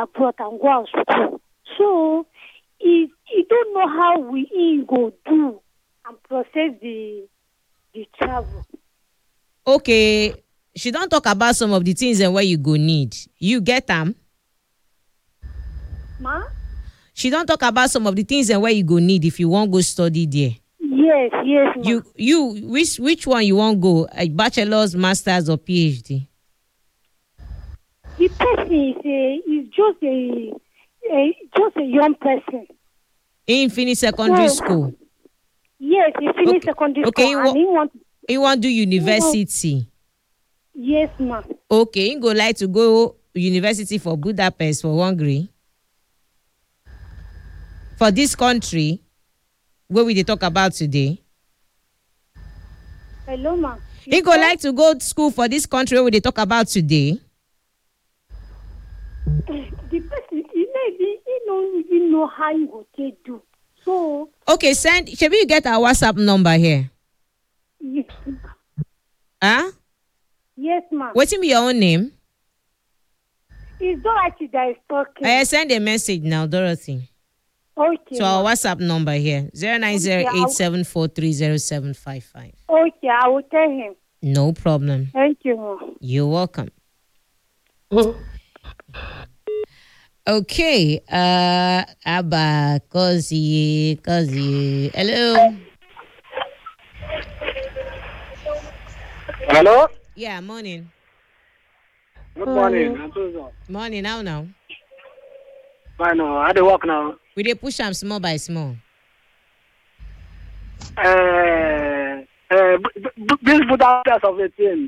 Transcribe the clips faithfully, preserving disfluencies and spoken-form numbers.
abroad and go to school. So he he don't know how we he go do and process the the travel. Okay, she don't talk about some of the things and where you go need. You get them? Ma? She don't talk about some of the things and where you go need if you want go study there. Yes, yes, ma. You you which which one you want go? A bachelor's, master's, or PhD? The person is a is just a, a just a young person. In finish secondary So, school. Yes, he finished Okay. secondary Okay, school you and he want. You want do university? Yes, ma. Okay, you go like to go university for Budapest for Hungary. For this country, where we dey talk about today. Hello, ma. You go like to go to school for this country where we dey talk about today. The person, he maybe he don't even know how you go take do. So Okay, send. Shebi you get our WhatsApp number here? yes, Huh? yes, ma. Wetin be your own name? It's Dorothy that is talking. I send a message now, Dorothy. Okay. So our ma. WhatsApp number here zero nine zero eight seven four three zero seven five five. Okay, I will tell him. No problem. Thank you, ma. You're welcome. Okay, uh, Abba, Kozi, Kozi. Hello. Hello? Yeah, morning. Good morning. I'm so sorry. Morning, now, now. Fine, no, I dey work now. We dey push am small by small. Uh, uh, b- b- this Budapest of the team.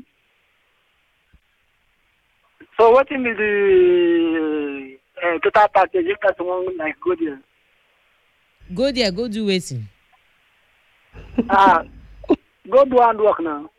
So what is the uh, total package if that's one like good year? Go there, go do wetin. Ah, go do and work now.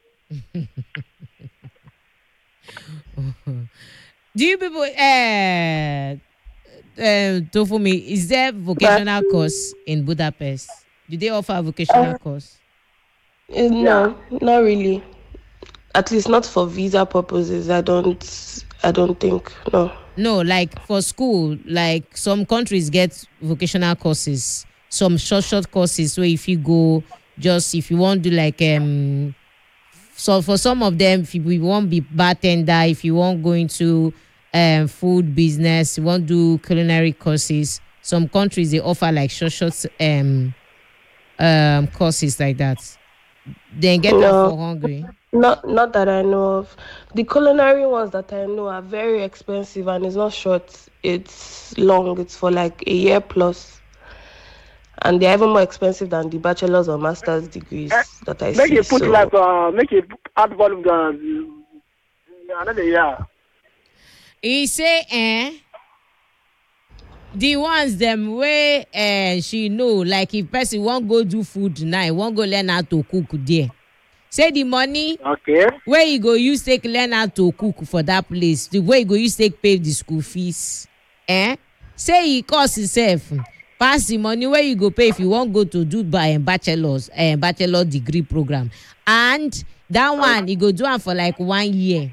Do you people, uh, uh, Tofumi, is there vocational course in Budapest? Do they offer a vocational Uh, course? Eh, No, not really. At least not for visa purposes. I don't. I don't think. No. No, like for school, like some countries get vocational courses, some short, short courses. So if you go, just if you want to like, um, so for some of them, if you want be bartender, if you want go into um food business, you want do culinary courses. Some countries they offer like short, short um um courses like that. Then get that No. for Hungary. Not. Not that I know of. The culinary ones that I know are very expensive, and it's not short. It's long. It's for like a year plus, and they're even more expensive than the bachelor's or master's degrees Eh, that I Make see. you put So like uh, make you add volume down. Another year. He say, eh, the ones them way eh, she know, like if person won't go do food now, won't go learn how to cook there. Say the money Okay. where you go use take learn how to cook for that place, the way you go use take pay the school fees. Eh? Say he cost himself. Pass the money where you go pay if you want go to do by a bachelor's eh, bachelor degree program. And that one, you go do am for like one year.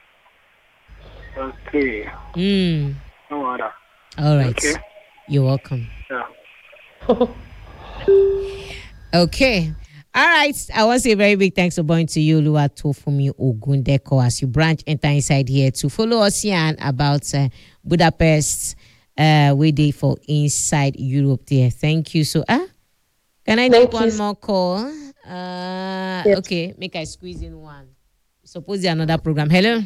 Okay. Hmm. No matter. All right. Okay. You're welcome. Yeah. Okay. All right. I want to say a very big thanks for going to you, Oluwatofumi Ogundeko, as you branch enter inside here to follow us here and about uh, Budapest, uh, we day for inside Europe there. Thank you. So, ah, uh, can I Thank take one you. more call? Uh, Yes. okay. Make I squeeze in one. Suppose there's another program. Hello.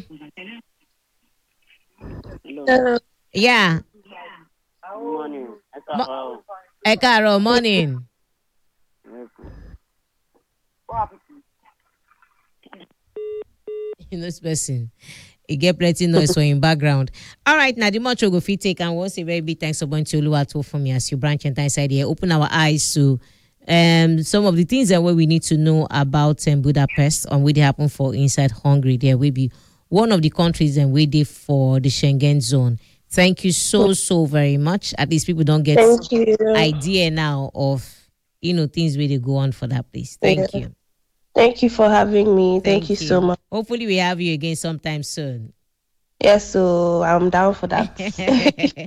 Uh, Yeah. Morning. Mo- Ekaro, morning. You know this person. It get plenty noise for in background. All right, now the much go fit take and once a very big thanks for going to Oluwato for me as you branch enter inside here. Open our eyes to um some of the things that we need to know about um, Budapest and what they happen for inside Hungary. There will be one of the countries and we did for the Schengen zone. Thank you so so very much. At least people don't get Thank you. idea now of you know things where they go on for that place. Thank Yeah. you. Thank you for having me. Thank, you so much. Hopefully we have you again sometime soon. Yes, so I'm down for that.